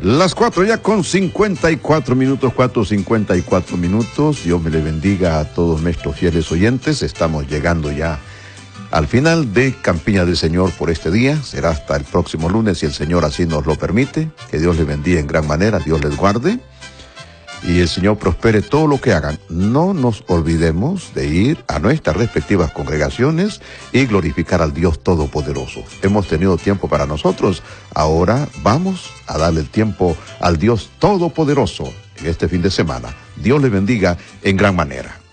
Las 4 ya con 54 minutos, 4:54 minutos. Dios me le bendiga a todos nuestros fieles oyentes. Estamos llegando ya al final de Campiña del Señor por este día. Será hasta el próximo lunes si el Señor así nos lo permite. Que Dios les bendiga en gran manera, Dios les guarde y el Señor prospere todo lo que hagan. No nos olvidemos de ir a nuestras respectivas congregaciones y glorificar al Dios Todopoderoso. Hemos tenido tiempo para nosotros, ahora vamos a darle el tiempo al Dios Todopoderoso en este fin de semana. Dios les bendiga en gran manera.